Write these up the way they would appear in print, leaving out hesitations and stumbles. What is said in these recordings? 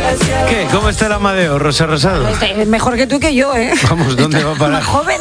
¿Qué? ¿Cómo está el Amadeo, Rosa Rosado? Mejor que tú y que yo, ¿eh? Vamos, ¿dónde va a parar? Más joven.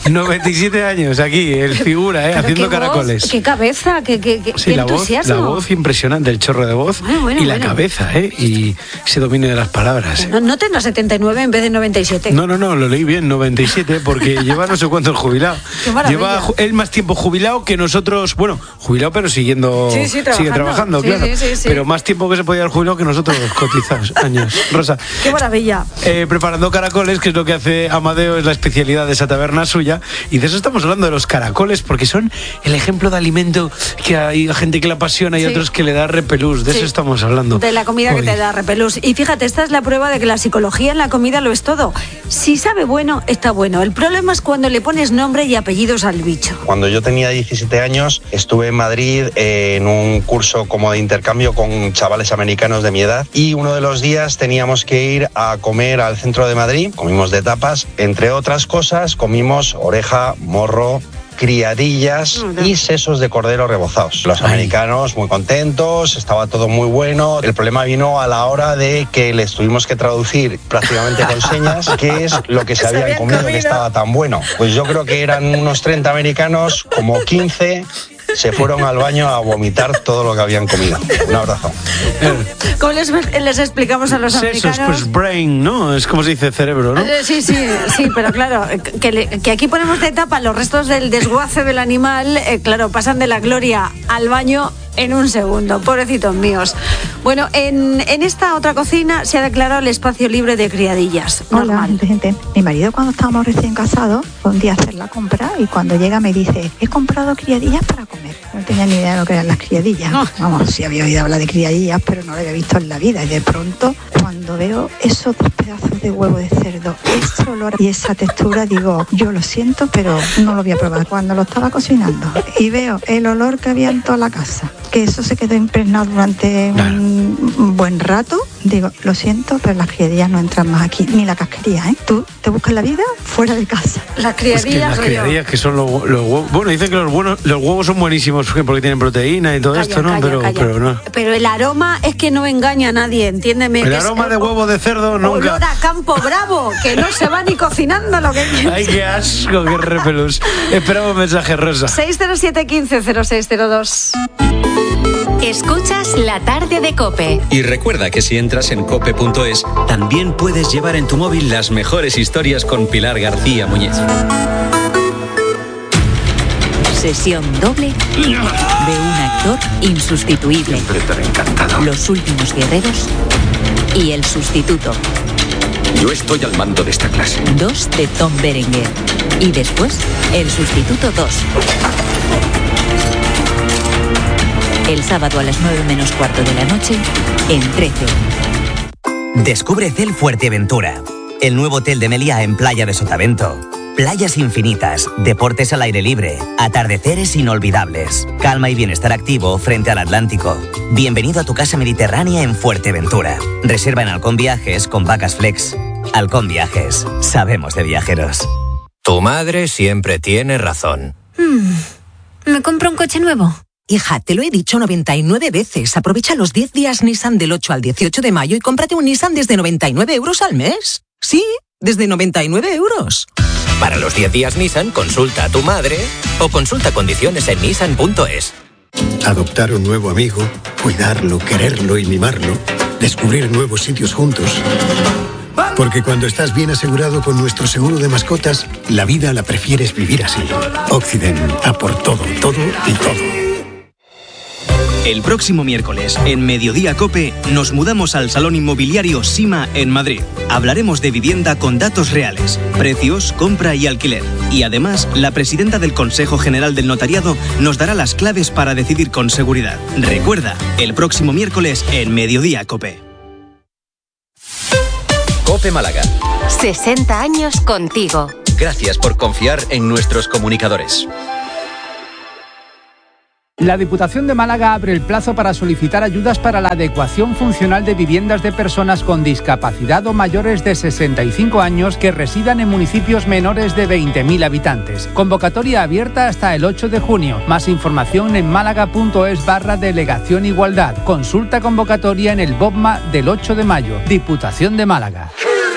97 años aquí, el figura, haciendo caracoles. Qué cabeza, qué entusiasmo. La voz impresionante, el chorro de voz y la cabeza, y ese dominio de las palabras. No tendrá 79 en vez de 97. No, lo leí bien, 97, porque lleva no sé cuántos jubilado. Lleva él más tiempo jubilado que nosotros, bueno, jubilado pero sigue trabajando, claro. Sí. Pero más tiempo que se podía haber jubilado que nosotros cotizados años. Rosa. Qué maravilla. Preparando caracoles, que es lo que hace Amadeo, es la especialidad de esa taberna suya, y de eso estamos hablando, de los caracoles, porque son el ejemplo de alimento que hay gente que le apasiona y otros que le da repelús. De eso estamos hablando. De la comida hoy. Que te da repelús. Y fíjate, esta es la prueba de que la psicología en la comida lo es todo. Si sabe bueno, está bueno. El problema es cuando le pones nombre y apellidos al bicho. Cuando yo tenía 17 años, estuve en Madrid en un curso como de intercambio con chavales americanos de mi edad, y uno de los días teníamos que ir a comer al centro de Madrid. Comimos de tapas, entre otras cosas, comimos oreja, morro, criadillas y sesos de cordero rebozados. Los americanos muy contentos, estaba todo muy bueno. El problema vino a la hora de que les tuvimos que traducir prácticamente con señas qué es lo que se habían comido que estaba tan bueno. Pues yo creo que eran unos 30 americanos, como 15 se fueron al baño a vomitar todo lo que habían comido. Un abrazo. ¿Cómo les explicamos a los americanos? Sesos, pues brain, ¿no? Es como se dice cerebro, ¿no? Sí, pero claro, que aquí ponemos de tapa los restos del desguace del animal, claro, pasan de la gloria al baño en un segundo, pobrecitos míos. Bueno, en esta otra cocina se ha declarado el espacio libre de criadillas. Hola, gente. Mi marido, cuando estábamos recién casados, fue un día a hacer la compra y cuando llega me dice: he comprado criadillas para comer. No tenía ni idea de lo que eran las criadillas. No. Vamos, sí había oído hablar de criadillas, pero no lo había visto en la vida. Y de pronto, cuando veo esos 2 pedazos de huevo de cerdo, ese olor y esa textura, digo, yo lo siento, pero no lo voy a probar. Cuando lo estaba cocinando y veo el olor que había en toda la casa, que eso se quedó impregnado durante un buen rato, digo, lo siento, pero las criadillas no entran más aquí, ni la casquería, ¿eh? Tú te buscas la vida fuera de casa. Las criadillas, las criadillas que son los huevos. Bueno, dicen que los huevos son buenísimos porque tienen proteína y todo esto, ¿no? Pero no. Pero el aroma es que no engaña a nadie, entiéndeme. El aroma de huevo de cerdo nunca. Olor a campo bravo, que no se va ni cocinando lo que quieres. Ay, qué asco, qué repelús. Esperamos mensaje, Rosa. 607 15 0602. Escuchas La Tarde de COPE. Y recuerda que si entras en cope.es, también puedes llevar en tu móvil las mejores historias con Pilar García Muñiz. Sesión doble de un actor insustituible. Siempre te han encantado. Los últimos guerreros y El sustituto. Yo estoy al mando de esta clase. 2 de Tom Berenger. Y después, El sustituto 2. El sábado a las 9:15 de la noche, en 13. Descubre Cel Fuerteventura, el nuevo hotel de Meliá en Playa de Sotavento. Playas infinitas, deportes al aire libre, atardeceres inolvidables, calma y bienestar activo frente al Atlántico. Bienvenido a tu casa mediterránea en Fuerteventura. Reserva en Halcón Viajes con Vacas Flex. Halcón Viajes, sabemos de viajeros. Tu madre siempre tiene razón. ¿Me compro un coche nuevo? Hija, te lo he dicho 99 veces. Aprovecha los 10 días Nissan del 8 al 18 de mayo y cómprate un Nissan desde 99 euros al mes. Sí, desde 99 euros. Para los 10 días Nissan, consulta a tu madre o consulta condiciones en nissan.es. Adoptar un nuevo amigo, cuidarlo, quererlo y mimarlo, descubrir nuevos sitios juntos. Porque cuando estás bien asegurado con nuestro seguro de mascotas, la vida la prefieres vivir así. Occident, a por todo, todo y todo. El próximo miércoles, en Mediodía COPE, nos mudamos al Salón Inmobiliario Sima en Madrid. Hablaremos de vivienda con datos reales, precios, compra y alquiler. Y además, la presidenta del Consejo General del Notariado nos dará las claves para decidir con seguridad. Recuerda, el próximo miércoles en Mediodía COPE. COPE Málaga. 60 años contigo. Gracias por confiar en nuestros comunicadores. La Diputación de Málaga abre el plazo para solicitar ayudas para la adecuación funcional de viviendas de personas con discapacidad o mayores de 65 años que residan en municipios menores de 20.000 habitantes. Convocatoria abierta hasta el 8 de junio. Más información en málaga.es/Delegación Igualdad. Consulta convocatoria en el BOPMA del 8 de mayo. Diputación de Málaga.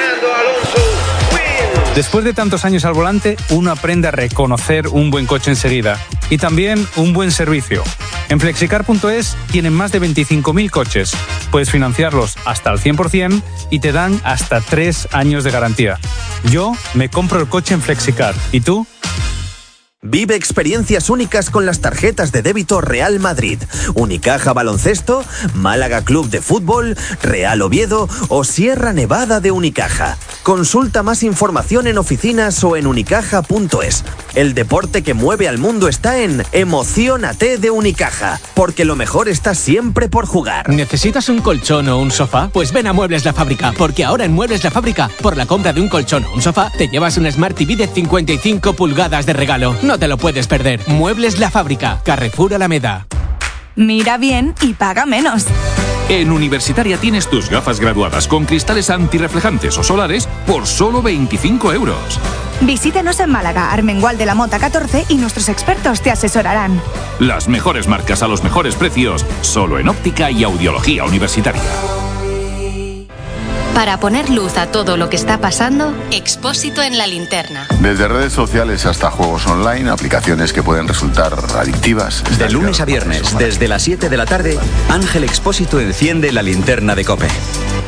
Después de tantos años al volante, uno aprende a reconocer un buen coche enseguida y también un buen servicio. En Flexicar.es tienen más de 25.000 coches. Puedes financiarlos hasta el 100% y te dan hasta 3 años de garantía. Yo me compro el coche en Flexicar. ¿Y tú? Vive experiencias únicas con las tarjetas de débito Real Madrid, Unicaja Baloncesto, Málaga Club de Fútbol, Real Oviedo o Sierra Nevada de Unicaja. Consulta más información en oficinas o en unicaja.es. El deporte que mueve al mundo está en Emociónate de Unicaja, porque lo mejor está siempre por jugar. ¿Necesitas un colchón o un sofá? Pues ven a Muebles La Fábrica, porque ahora en Muebles La Fábrica, por la compra de un colchón o un sofá, te llevas un Smart TV de 55 pulgadas de regalo. No te lo puedes perder. Muebles La Fábrica, Carrefour Alameda. Mira bien y paga menos. En Universitaria tienes tus gafas graduadas con cristales antirreflejantes o solares por solo 25 euros. Visítenos en Málaga, Armengual de la Mota 14 y nuestros expertos te asesorarán. Las mejores marcas a los mejores precios, solo en óptica y audiología universitaria. Para poner luz a todo lo que está pasando, Expósito en la linterna. Desde redes sociales hasta juegos online, aplicaciones que pueden resultar adictivas. De lunes a viernes, desde las 7 de la tarde, Ángel Expósito enciende la linterna de COPE.